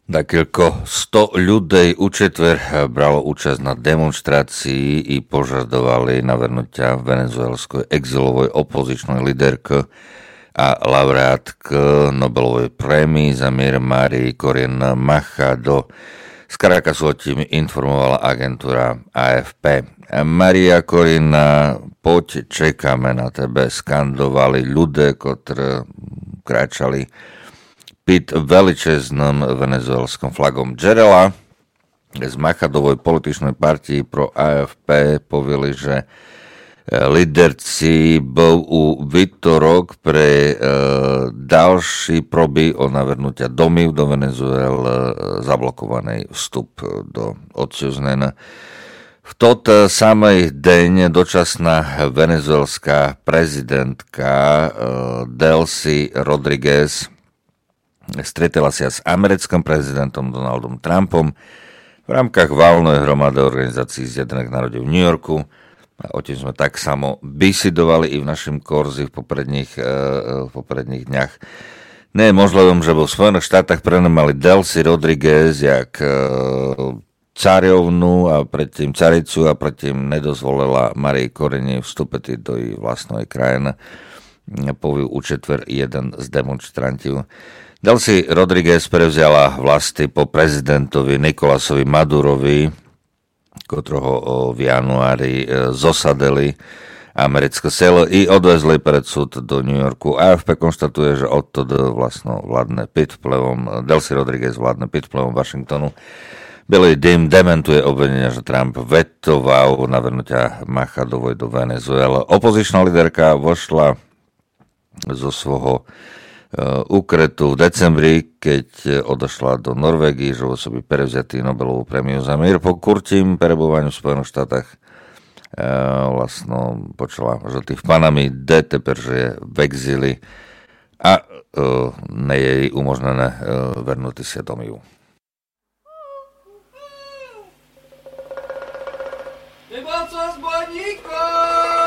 Dakilko 100 ľudí u četver bralo účasť na demonstrácii i požadovali navrhnutia venezuelskej exilovej opozičnej líderky a laureátky Nobelovej prémii za mier Marii Corina Machado. Z Caracasu o tým informovala agentúra AFP. Maria Corina, poď, čekáme na tebe, skandovali ľudia, ktorí kráčali pod veličezným venezuelskom flagom Džerela. Z Machadovej političnej partii pro AFP povili, že líderci bol u výtorok pre ďalší proby o navrhnutia domy do Venezuele zablokovaný vstup do odsúznená. V tot samej deň dočasná venezuelská prezidentka Delcy Rodriguez stretla sa s americkým prezidentom Donaldom Trumpom v rámkach valnej hromady organizácií Zjednotených národov v New Yorku. O tým sme tak samo bisidovali i v našom korzi v popredných dňach. Nie je možlivé, že vo Spojených štátach prenemali Delcy Rodriguez jak cariovnu a predtým caricu a predtým nedozvolila Marii Corine vstúpiť do jej vlastnej krajiny. Povil u četver jeden z demonstrantov. Delcy Rodriguez prevzala vlasti po prezidentovi Nikolasovi Madurovi, ktorého v januári zosadili americké selo i odvezli pred súd do New Yorku. AFP konštatuje, že odtedy vlastno vládne pod vplyvom, Delcy Rodriguez vládne pod vplyvom Washingtonu. Billy Dim dementuje obvinenia, že Trump vetoval navrhnutia Machadovej do Venezuela. Opozičná líderka vošla zo svojho úkretu v decembri, keď odošla do Norvégie, že osoby prevzatý Nobelovú prémiu za mier po kurtím prerebovaniu v Spojených štátach vlastno počala, že tých v Panami teper, že je v exíli a ne je jej umožnené vernúť sa domov. Ty bol co s bodníkom?